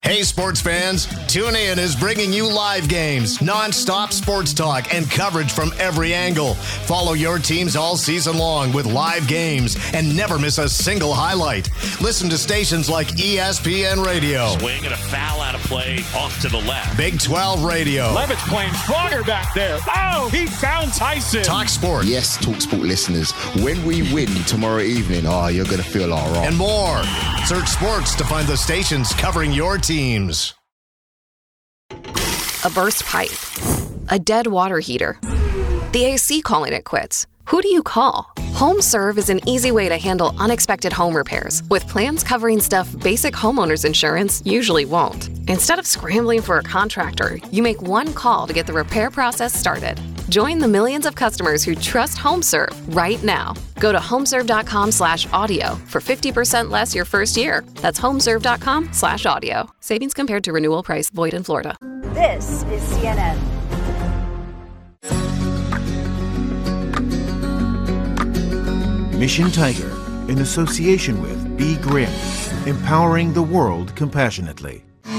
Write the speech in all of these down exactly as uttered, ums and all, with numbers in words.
Hey, sports fans, TuneIn is bringing you live games, non-stop sports talk, and coverage from every angle. Follow your teams all season long with live games and never miss a single highlight. Listen to stations like E S P N Radio. Swing and a foul out of play off to the left. Big twelve Radio. Levitt's playing stronger back there. Oh, he found Tyson. Talk Sport. Yes, Talk Sport listeners, when we win tomorrow evening, oh, you're going to feel all right. And more. Search sports to find the stations covering your teams. A burst pipe. A dead water heater. The A C calling it quits. Who do you call? HomeServe is an easy way to handle unexpected home repairs with plans covering stuff basic homeowners insurance usually won't. Instead of scrambling for a contractor, you make one call to get the repair process started. Join the millions of customers who trust HomeServe right now. Go to homeserve.com slash audio for fifty percent less your first year. That's homeserve.com slash audio. Savings compared to renewal price. Void in Florida. This is C N N. Mission Tiger, in association with Be Grim, empowering the world compassionately.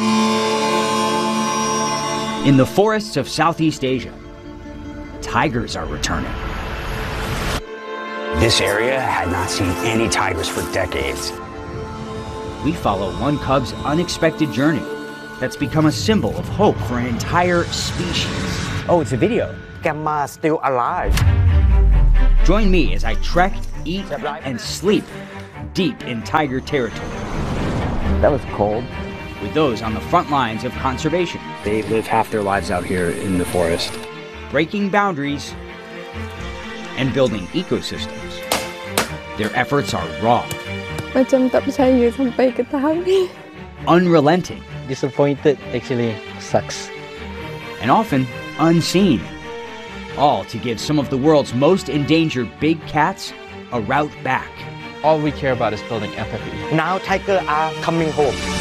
In the forests of Southeast Asia, tigers are returning. This area had not seen any tigers for decades. We follow one cub's unexpected journey that's become a symbol of hope for an entire species. Oh, it's a video. Gamma still alive. Join me as I trek, eat, and sleep deep in tiger territory. That was cold. With those on the front lines of conservation. They live half their lives out here in the forest. Breaking boundaries and building ecosystems. Their efforts are raw. Unrelenting. Disappointed actually sucks. And often unseen. All to give some of the world's most endangered big cats a route back. All we care about is building empathy. Now tigers are coming home.